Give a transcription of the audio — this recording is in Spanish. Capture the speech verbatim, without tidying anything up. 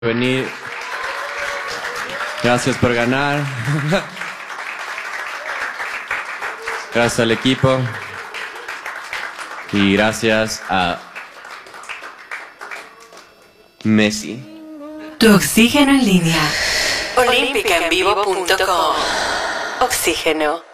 Venir. Gracias por ganar. Gracias al equipo. Y gracias a Messi. Tu oxígeno en línea. olímpica en vivo punto com. Oxígeno.